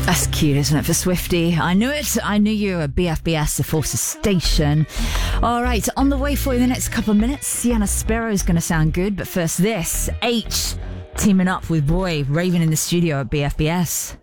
That's cute, isn't it, for Swifty? I knew it. I knew you were BFBS, the Forces Station. All right, on the way for you in the next couple of minutes. Sienna Sparrow is going to sound good, but first this, H teaming up with Boy, raving in the studio at BFBS.